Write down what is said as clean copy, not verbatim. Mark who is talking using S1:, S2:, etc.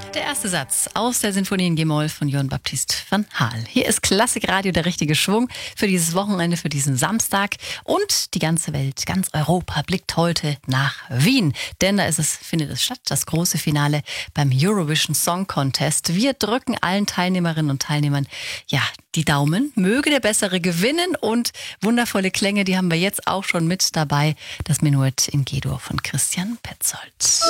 S1: Der erste Satz aus der Sinfonie in G-Moll von Johann Baptist van Haal. Hier ist Klassikradio, der richtige Schwung für dieses Wochenende, für diesen Samstag. Und die ganze Welt, ganz Europa blickt heute nach Wien. Denn da findet es statt, das große Finale beim Eurovision Song Contest. Wir drücken allen Teilnehmerinnen und Teilnehmern die Daumen. Möge der Bessere gewinnen. Und wundervolle Klänge, die haben wir jetzt auch schon mit dabei. Das Menuett in G-Dur von Christian Petzold.